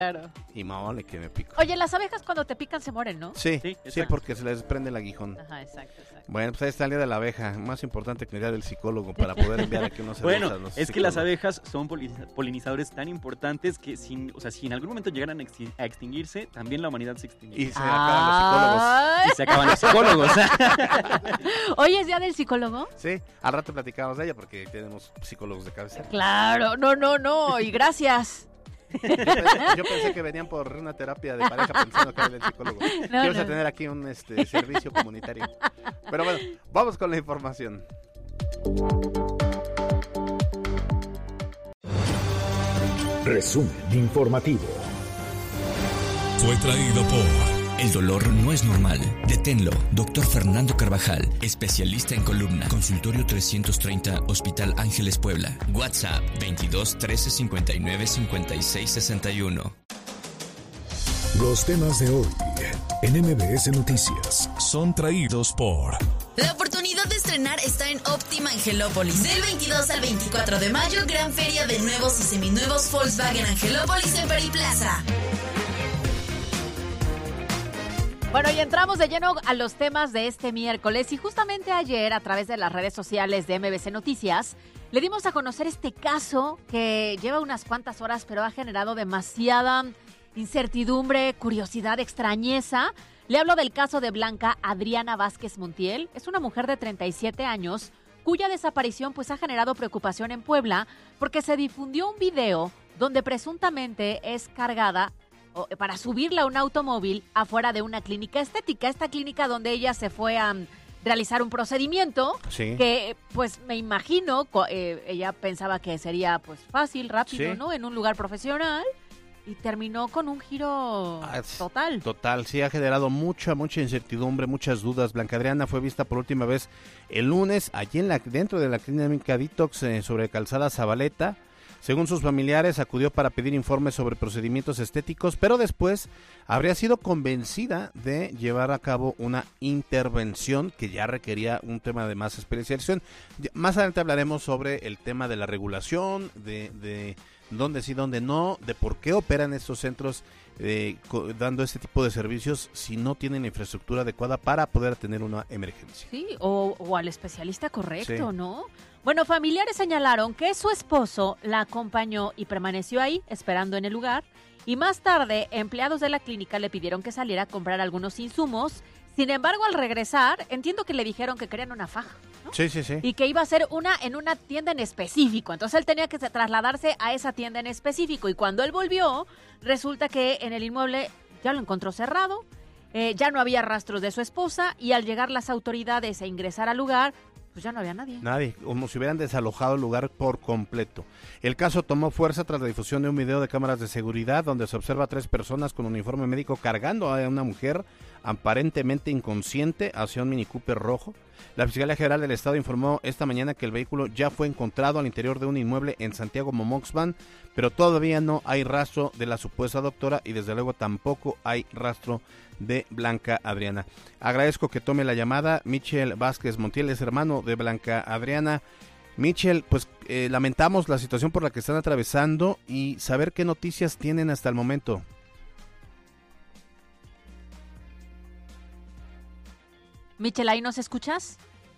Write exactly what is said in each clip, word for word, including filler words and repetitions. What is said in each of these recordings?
Claro. Y mole que me pico. Oye, las abejas cuando te pican se mueren, ¿no? Sí, Sí, sí, exacto. porque se les prende el aguijón. Ajá, exacto, exacto. Bueno, pues ahí está el día de la abeja, más importante que el día del psicólogo para poder enviar aquí unos saludos Bueno, a los es que las psicólogos. abejas son poliniza- polinizadores tan importantes que sin, o sea, si en algún momento llegaran a, exti- a extinguirse, también la humanidad se Y extinguiría. se acaban Y se acaban los psicólogos. Hoy es día del psicólogo. los psicólogos. Sí, al rato platicamos de ella porque tenemos psicólogos de cabecera. Claro, no, no, no, y gracias. Yo pensé, yo pensé que venían por una terapia de pareja pensando que era del psicólogo. No, Quiero no. tener aquí un este, servicio comunitario. Pero bueno, vamos con la información. Resumen informativo. Fue traído por... El dolor no es normal. Deténlo. Doctor Fernando Carvajal, especialista en columna. Consultorio trescientos treinta, Hospital Ángeles Puebla. WhatsApp veintidós trece cincuenta y nueve cincuenta y seis sesenta y uno. Los temas de hoy en M B S Noticias. Son traídos por... La oportunidad de estrenar está en Óptima Angelópolis. Del veintidós al veinticuatro de mayo, gran feria de nuevos y seminuevos Volkswagen Angelópolis en Periplaza. Bueno, y entramos de lleno a los temas de este miércoles y justamente ayer a través de las redes sociales de M B C Noticias le dimos a conocer este caso que lleva unas cuantas horas pero ha generado demasiada incertidumbre, curiosidad, extrañeza. Le hablo del caso de Blanca Adriana Vázquez Montiel. Es una mujer de treinta y siete años cuya desaparición pues ha generado preocupación en Puebla porque se difundió un video donde presuntamente es cargada para subirla a un automóvil afuera de una clínica estética. Esta clínica donde ella se fue a um, realizar un procedimiento Sí. que, pues, me imagino, co- eh, ella pensaba que sería, pues, fácil, rápido, Sí. ¿no? En un lugar profesional y terminó con un giro Ah, es- total. Total, sí ha generado mucha, mucha incertidumbre, muchas dudas. Blanca Adriana fue vista por última vez el lunes allí en la, dentro de la clínica Detox eh, sobre Calzada Zabaleta. Según sus familiares, acudió para pedir informes sobre procedimientos estéticos, pero después habría sido convencida de llevar a cabo una intervención que ya requería un tema de más especialización. Ya- Más adelante hablaremos sobre el tema de la regulación, de, de dónde sí, dónde no, de por qué operan estos centros eh, co- dando este tipo de servicios si no tienen la infraestructura adecuada para poder tener una emergencia. Sí, o, o al especialista correcto, Sí. ¿no? Bueno, familiares señalaron que su esposo la acompañó y permaneció ahí esperando en el lugar y más tarde empleados de la clínica le pidieron que saliera a comprar algunos insumos. Sin embargo, al regresar, entiendo que le dijeron que querían una faja, ¿no? Sí, sí, sí. Y que iba a ser una en una tienda en específico. Entonces él tenía que se- trasladarse a esa tienda en específico. Y cuando él volvió, resulta que en el inmueble ya lo encontró cerrado, eh, ya no había rastros de su esposa y al llegar las autoridades a ingresar al lugar, pues ya no había nadie. Nadie, como si hubieran desalojado el lugar por completo. El caso tomó fuerza tras la difusión de un video de cámaras de seguridad donde se observa a tres personas con uniforme médico cargando a una mujer aparentemente inconsciente hacia un Mini Cooper rojo. La Fiscalía General del Estado informó esta mañana que el vehículo ya fue encontrado al interior de un inmueble en Santiago Momoxpan, pero todavía no hay rastro de la supuesta doctora y desde luego tampoco hay rastro de Blanca Adriana. Agradezco que tome la llamada. Michel Vázquez Montiel es hermano de Blanca Adriana. Michel, pues eh, lamentamos la situación por la que están atravesando y saber qué noticias tienen hasta el momento. Michel, ¿ahí nos escuchas?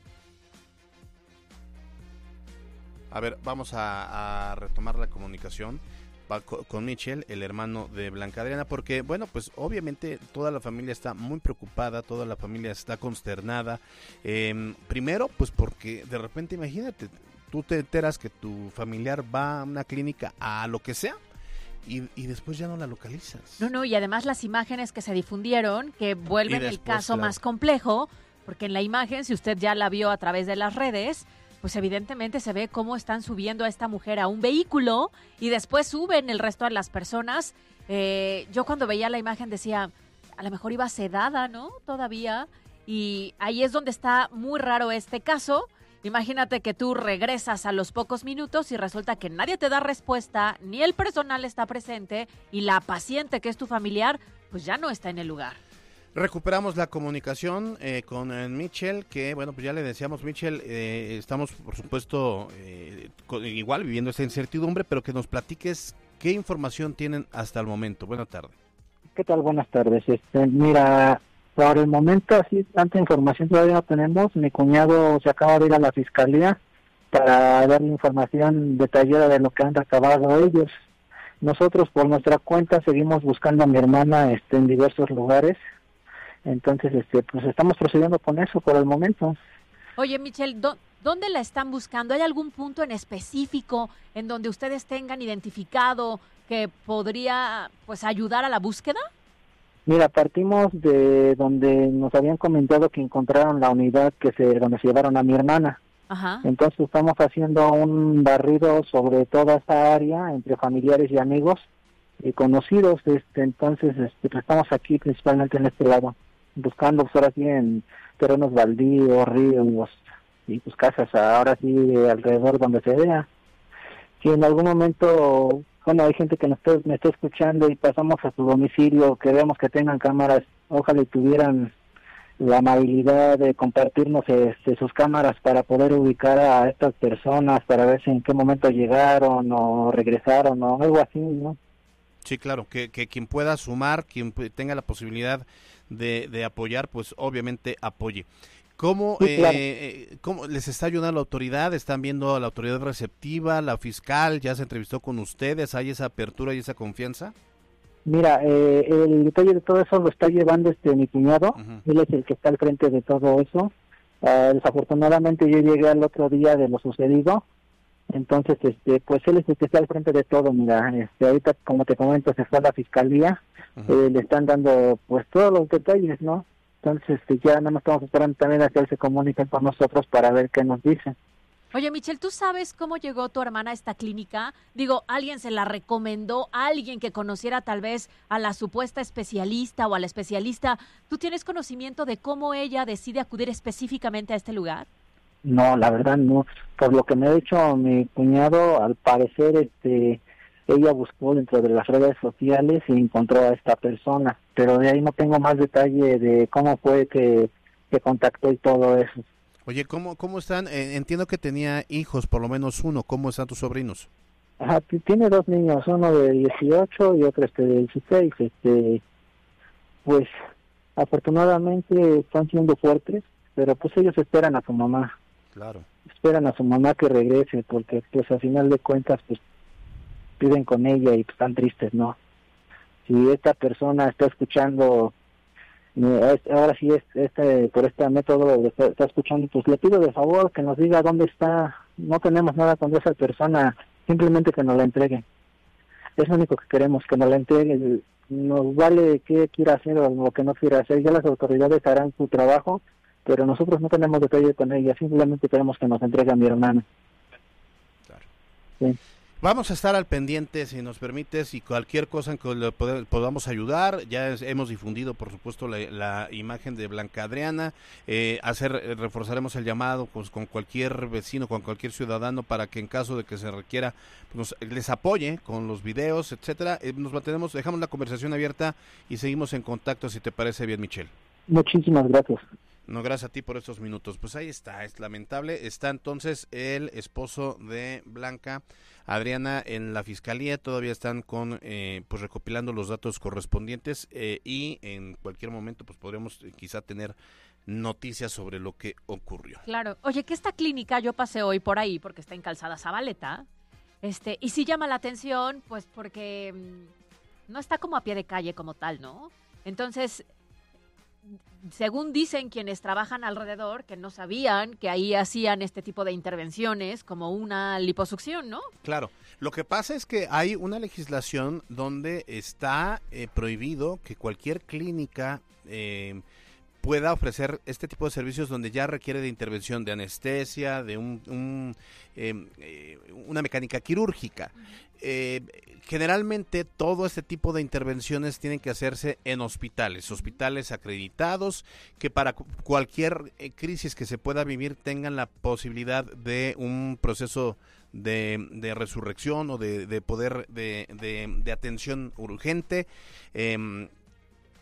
A ver, vamos a, a retomar la comunicación va co- con Michel, el hermano de Blanca Adriana, porque, bueno, pues obviamente toda la familia está muy preocupada, toda la familia está consternada. Eh, primero, pues porque de repente, imagínate, tú te enteras que tu familiar va a una clínica a lo que sea y, y después ya no la localizas. No, no, y además las imágenes que se difundieron, que vuelven Y el después, caso claro. más complejo, porque en la imagen, si usted ya la vio a través de las redes, pues evidentemente se ve cómo están subiendo a esta mujer a un vehículo y después suben el resto de las personas. Eh, yo cuando veía la imagen decía, a lo mejor iba sedada, ¿no? Todavía. Y ahí es donde está muy raro este caso. Imagínate que tú regresas a los pocos minutos y resulta que nadie te da respuesta, ni el personal está presente y la paciente, que es tu familiar, pues ya no está en el lugar. Recuperamos la comunicación eh, con eh, Michel, que bueno, pues ya le decíamos, Michel, eh, estamos por supuesto eh, con- igual viviendo esta incertidumbre, pero que nos platiques ¿Qué información tienen hasta el momento? Buenas tardes. ¿Qué tal? Buenas tardes. Este, mira, por el momento así tanta información todavía no tenemos. Mi cuñado se acaba de ir a la fiscalía para darle información detallada de lo que han recabado ellos. Nosotros por nuestra cuenta seguimos buscando a mi hermana este, en diversos lugares. Entonces, este, pues estamos procediendo con eso por el momento. Oye, Michelle, ¿dó- ¿dónde la están buscando? ¿Hay algún punto en específico en donde ustedes tengan identificado que podría, pues, ayudar a la búsqueda? Mira, partimos de donde nos habían comentado que encontraron la unidad que se donde se llevaron a mi hermana. Ajá. Entonces estamos haciendo un barrido sobre toda esa área entre familiares y amigos y conocidos. Este, entonces este, pues estamos aquí principalmente en este lado, buscando pues, ahora sí en terrenos baldíos, ríos y pues casas ahora sí alrededor donde se vea. Si en algún momento, bueno, hay gente que nos está, me está escuchando y pasamos a su domicilio, que veamos que tengan cámaras, ojalá y tuvieran la amabilidad de compartirnos este, sus cámaras para poder ubicar a estas personas, para ver si en qué momento llegaron o regresaron o algo así, ¿no? Sí, claro, que, que quien pueda sumar, quien tenga la posibilidad de, de apoyar, pues obviamente apoye. ¿Cómo, Sí, claro. eh, ¿Cómo les está ayudando la autoridad? ¿Están viendo a la autoridad receptiva, la fiscal? ¿Ya se entrevistó con ustedes? ¿Hay esa apertura y esa confianza? Mira, eh, el detalle de todo eso lo está llevando este mi cuñado. Uh-huh. Él es el que está al frente de todo eso. Uh, desafortunadamente yo llegué al otro día de lo sucedido, entonces este pues él es el que está al frente de todo. Mira, este ahorita como te comento se fue a la fiscalía, Uh-huh. eh, le están dando pues todos los detalles, ¿no? Entonces este, ya nada más estamos esperando también a que él se comunique con nosotros para ver qué nos dice. Oye, Michelle, ¿tú sabes cómo llegó tu hermana a esta clínica? Digo, ¿alguien se la recomendó? ¿Alguien que conociera tal vez a la supuesta especialista o a la especialista? ¿Tú tienes conocimiento de cómo ella decide acudir específicamente a este lugar? No, la verdad no. Por lo que me ha dicho mi cuñado, al parecer este ella buscó dentro de las redes sociales y encontró a esta persona, pero de ahí no tengo más detalle de cómo fue que, que contactó y todo eso. Oye, ¿cómo, cómo están? Eh, entiendo que tenía hijos, por lo menos uno. ¿Cómo están tus sobrinos? Ajá, t- tiene dos niños, uno de dieciocho y otro este de dieciséis. Este, pues afortunadamente están siendo fuertes, pero pues ellos esperan a su mamá. Claro. Esperan a su mamá que regrese, porque pues al final de cuentas pues viven con ella y pues, están tristes, ¿no? Si esta persona está escuchando, eh, ahora sí es este por este método está, está escuchando, pues le pido de favor que nos diga dónde está. No tenemos nada con esa persona, simplemente que nos la entregue. Es lo único que queremos, que nos la entregue. Nos vale qué quiera hacer o lo que no quiera hacer, ya las autoridades harán su trabajo, pero nosotros no tenemos detalle con ella, simplemente queremos que nos entregue a mi hermana. Claro. Sí. Vamos a estar al pendiente, si nos permites, y cualquier cosa en que le pod- podamos ayudar. Ya es- hemos difundido, por supuesto, la, la imagen de Blanca Adriana. Eh, hacer eh, reforzaremos el llamado pues, con cualquier vecino, con cualquier ciudadano, para que en caso de que se requiera, pues, nos- les apoye con los videos, etcétera. Eh, nos mantenemos, dejamos la conversación abierta y seguimos en contacto, si te parece bien, Michelle. Muchísimas gracias. No, gracias a ti por estos minutos. Pues ahí está, es lamentable. Está entonces el esposo de Blanca Adriana en la fiscalía. Todavía están con eh, pues recopilando los datos correspondientes eh, y en cualquier momento pues podremos eh, quizá tener noticias sobre lo que ocurrió. Claro. Oye, que esta clínica yo pasé hoy por ahí porque está en Calzada Zabaleta. Este, y sí llama la atención, pues porque mm, no está como a pie de calle como tal, ¿no? Entonces, según dicen quienes trabajan alrededor, que no sabían que ahí hacían este tipo de intervenciones como una liposucción, ¿no? Claro, lo que pasa es que hay una legislación donde está eh, prohibido que cualquier clínica eh, pueda ofrecer este tipo de servicios donde ya requiere de intervención de anestesia, de un, un, eh, eh, una mecánica quirúrgica. Eh, generalmente todo este tipo de intervenciones tienen que hacerse en hospitales, hospitales acreditados, que para cu- cualquier eh, crisis que se pueda vivir tengan la posibilidad de un proceso de, de resurrección o de, de poder de, de, de atención urgente. Eh,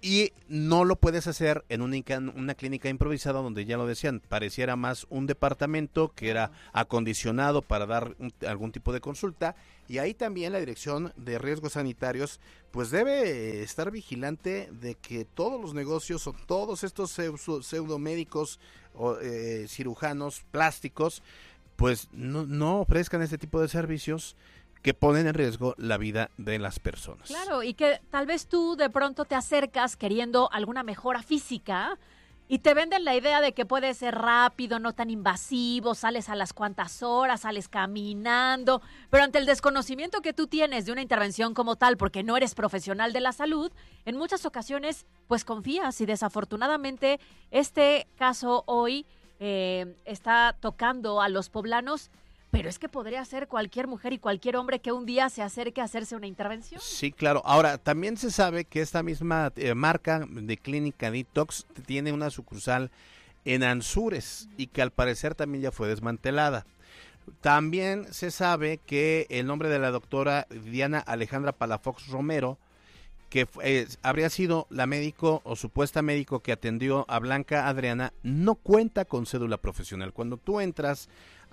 Y no lo puedes hacer en una, una clínica improvisada donde, ya lo decían, pareciera más un departamento que era acondicionado para dar un, algún tipo de consulta. Y ahí también la Dirección de Riesgos Sanitarios pues debe estar vigilante de que todos los negocios o todos estos pseudo, pseudomédicos o eh, cirujanos plásticos pues no, no ofrezcan este tipo de servicios que ponen en riesgo la vida de las personas. Claro, y que tal vez tú de pronto te acercas queriendo alguna mejora física y te venden la idea de que puede ser rápido, no tan invasivo, sales a las cuantas horas, sales caminando, pero ante el desconocimiento que tú tienes de una intervención como tal, porque no eres profesional de la salud, en muchas ocasiones pues confías, y desafortunadamente este caso hoy eh, está tocando a los poblanos. Pero es que podría ser cualquier mujer y cualquier hombre que un día se acerque a hacerse una intervención. Sí, claro. Ahora, también se sabe que esta misma eh, marca de Clínica Detox tiene una sucursal en Anzures y que al parecer también ya fue desmantelada. También se sabe que el nombre de la doctora Diana Alejandra Palafox Romero, que eh, habría sido la médico o supuesta médico que atendió a Blanca Adriana, no cuenta con cédula profesional. Cuando tú entras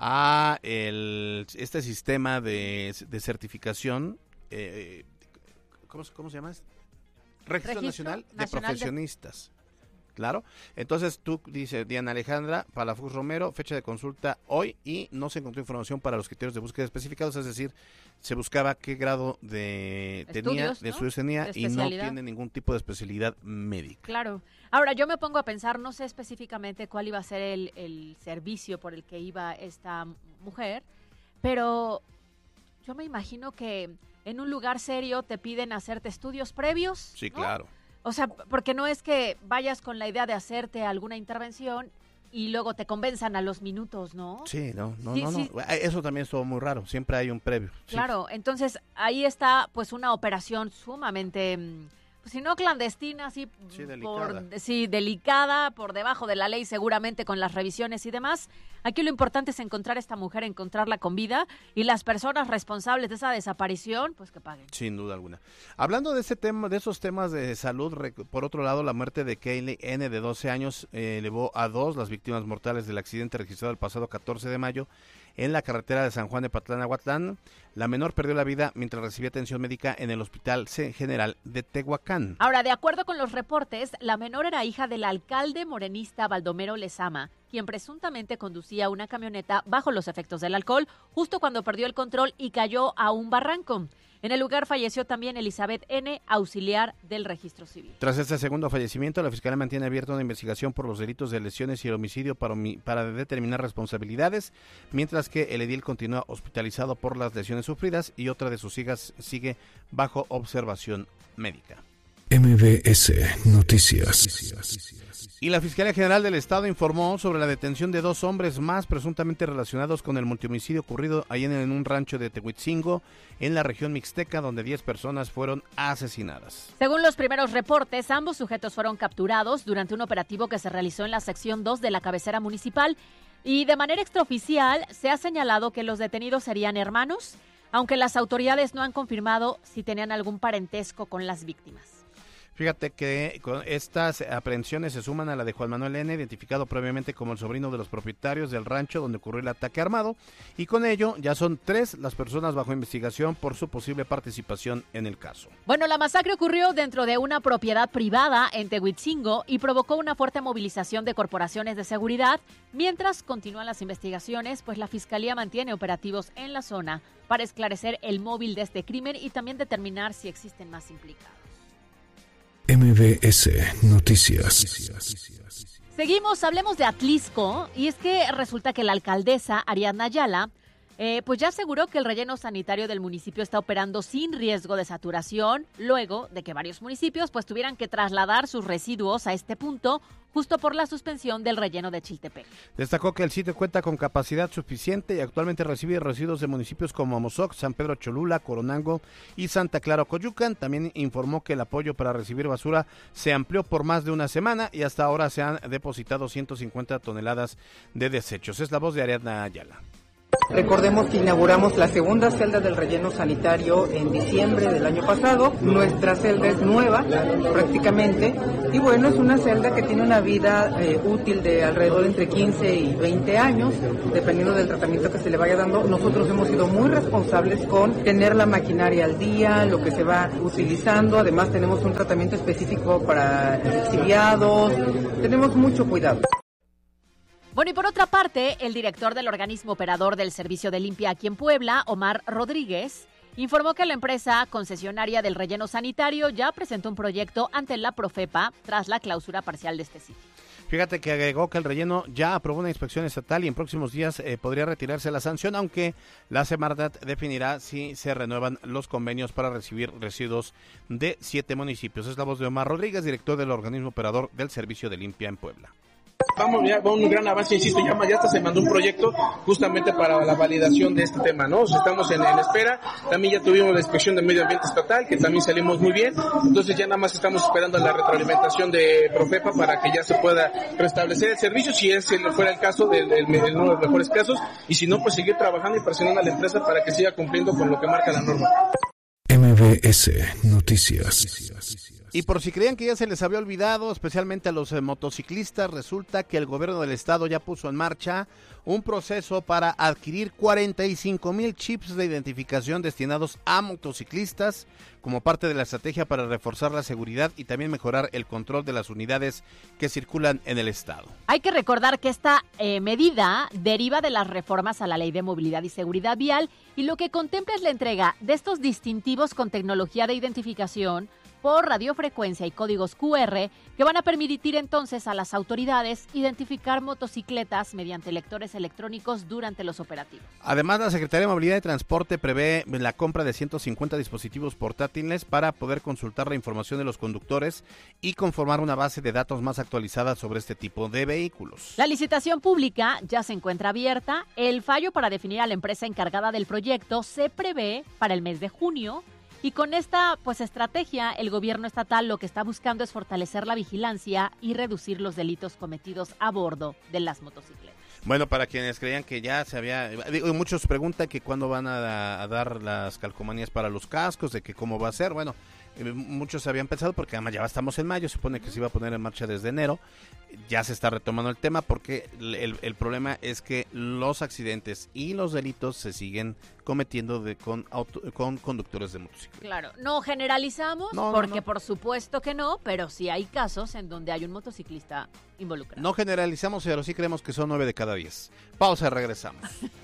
a el, este sistema de, de certificación, eh, ¿cómo, ¿cómo se llama? Registro, Registro Nacional, Nacional de Profesionistas. De... Claro, entonces tú dices Diana Alejandra Palafox Romero, fecha de consulta hoy, y no se encontró información para los criterios de búsqueda especificados, es decir, se buscaba qué grado de estudios, tenía, ¿no? de estudios tenía de y no tiene ningún tipo de especialidad médica. Claro. Ahora, yo me pongo a pensar, no sé específicamente cuál iba a ser el, el servicio por el que iba esta mujer, pero yo me imagino que en un lugar serio te piden hacerte estudios previos. Sí, ¿no? claro. O sea, porque no es que vayas con la idea de hacerte alguna intervención y luego te convenzan a los minutos, ¿no? Sí, no, no, sí, no, sí. no. Eso también es todo muy raro. Siempre hay un previo. Claro, sí. Entonces ahí está pues una operación sumamente, pues, si no clandestina, sí, sí, delicada. Por, sí, delicada, por debajo de la ley seguramente con las revisiones y demás. Aquí lo importante es encontrar a esta mujer, encontrarla con vida, y las personas responsables de esa desaparición, pues que paguen. Sin duda alguna. Hablando de ese tema, de esos temas de salud, por otro lado, la muerte de Kaylee N, de doce años, eh, elevó a dos las víctimas mortales del accidente registrado el pasado catorce de mayo en la carretera de San Juan de Patlán a Huatlán. La menor perdió la vida mientras recibía atención médica en el Hospital General de Tehuacán. Ahora, de acuerdo con los reportes, la menor era hija del alcalde morenista Baldomero Lezama, quien presuntamente conducía una camioneta bajo los efectos del alcohol, justo cuando perdió el control y cayó a un barranco. En el lugar falleció también Elizabeth N., auxiliar del Registro Civil. Tras este segundo fallecimiento, la Fiscalía mantiene abierta una investigación por los delitos de lesiones y el homicidio para, para determinar responsabilidades, mientras que el edil continúa hospitalizado por las lesiones sufridas y otra de sus hijas sigue bajo observación médica. M B S Noticias. Y la Fiscalía General del Estado informó sobre la detención de dos hombres más presuntamente relacionados con el multihomicidio ocurrido ahí en, en un rancho de Tehuitzingo, en la región mixteca, donde diez personas fueron asesinadas. Según los primeros reportes, ambos sujetos fueron capturados durante un operativo que se realizó en la sección dos de la cabecera municipal, y de manera extraoficial se ha señalado que los detenidos serían hermanos, aunque las autoridades no han confirmado si tenían algún parentesco con las víctimas. Fíjate que con estas aprehensiones se suman a la de Juan Manuel N., identificado previamente como el sobrino de los propietarios del rancho donde ocurrió el ataque armado, y con ello ya son tres las personas bajo investigación por su posible participación en el caso. Bueno, la masacre ocurrió dentro de una propiedad privada en Tehuitzingo y provocó una fuerte movilización de corporaciones de seguridad. Mientras continúan las investigaciones, pues la Fiscalía mantiene operativos en la zona para esclarecer el móvil de este crimen y también determinar si existen más implicados. M B S Noticias. Seguimos, hablemos de Atlisco, y es que resulta que la alcaldesa Ariadna Ayala eh, pues ya aseguró que el relleno sanitario del municipio está operando sin riesgo de saturación, luego de que varios municipios pues tuvieran que trasladar sus residuos a este punto justo por la suspensión del relleno de Chiltepec. Destacó que el sitio cuenta con capacidad suficiente y actualmente recibe residuos de municipios como Amozoc, San Pedro Cholula, Coronango y Santa Clara Coyucan. También informó que el apoyo para recibir basura se amplió por más de una semana y hasta ahora se han depositado ciento cincuenta toneladas de desechos. Es la voz de Ariadna Ayala. Recordemos que inauguramos la segunda celda del relleno sanitario en diciembre del año pasado. Nuestra celda es nueva prácticamente y bueno, es una celda que tiene una vida eh, útil de alrededor entre quince y veinte años, dependiendo del tratamiento que se le vaya dando. Nosotros hemos sido muy responsables con tener la maquinaria al día, lo que se va utilizando. Además tenemos un tratamiento específico para exiliados. Tenemos mucho cuidado. Bueno, y por otra parte, el director del organismo operador del servicio de limpia aquí en Puebla, Omar Rodríguez, informó que la empresa concesionaria del relleno sanitario ya presentó un proyecto ante la Profepa tras la clausura parcial de este sitio. Fíjate que agregó que el relleno ya aprobó una inspección estatal y en próximos días eh, podría retirarse la sanción, aunque la Semarnat definirá si se renuevan los convenios para recibir residuos de siete municipios. Es la voz de Omar Rodríguez, director del organismo operador del servicio de limpia en Puebla. Vamos ya con un gran avance, insisto, ya, ya hasta se mandó un proyecto justamente para la validación de este tema, ¿no? O sea, estamos en, en espera, también ya tuvimos la inspección de medio ambiente estatal, que también salimos muy bien, entonces ya nada más estamos esperando la retroalimentación de Profepa para que ya se pueda restablecer el servicio, si ese fuera el caso, del, del, del, uno de los mejores casos, y si no, pues seguir trabajando y presionando a la empresa para que siga cumpliendo con lo que marca la norma. M B S Noticias. Y por si creían que ya se les había olvidado, especialmente a los eh, motociclistas, resulta que el gobierno del estado ya puso en marcha un proceso para adquirir cuarenta y cinco mil chips de identificación destinados a motociclistas como parte de la estrategia para reforzar la seguridad y también mejorar el control de las unidades que circulan en el estado. Hay que recordar que esta eh, medida deriva de las reformas a la Ley de Movilidad y Seguridad Vial y lo que contempla es la entrega de estos distintivos con tecnología de identificación por radiofrecuencia y códigos Q R que van a permitir entonces a las autoridades identificar motocicletas mediante lectores electrónicos durante los operativos. Además, la Secretaría de Movilidad y Transporte prevé la compra de ciento cincuenta dispositivos portátiles para poder consultar la información de los conductores y conformar una base de datos más actualizada sobre este tipo de vehículos. La licitación pública ya se encuentra abierta. El fallo para definir a la empresa encargada del proyecto se prevé para el mes de junio. Y con esta pues estrategia, el gobierno estatal lo que está buscando es fortalecer la vigilancia y reducir los delitos cometidos a bordo de las motocicletas. Bueno, para quienes creían que ya se había... Digo, muchos preguntan que cuándo van a, a dar las calcomanías para los cascos, de que cómo va a ser. Bueno, eh, muchos habían pensado, porque además ya estamos en mayo, se supone que se iba a poner en marcha desde enero. Ya se está retomando el tema porque el, el problema es que los accidentes y los delitos se siguen cometiendo de, con, auto, con conductores de motocicleta. Claro, no generalizamos, no, porque no, no. por supuesto que no, pero sí hay casos en donde hay un motociclista involucrado. No generalizamos, pero sí creemos que son nueve de cada diez. Pausa, regresamos.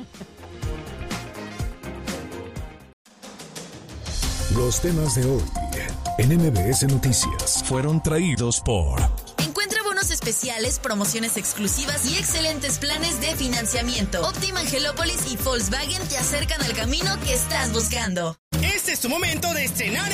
Los temas de hoy en M B S Noticias fueron traídos por... Encuentra bonos especiales, promociones exclusivas y excelentes planes de financiamiento. Optima Angelópolis y Volkswagen te acercan al camino que estás buscando. Este es tu momento de estrenar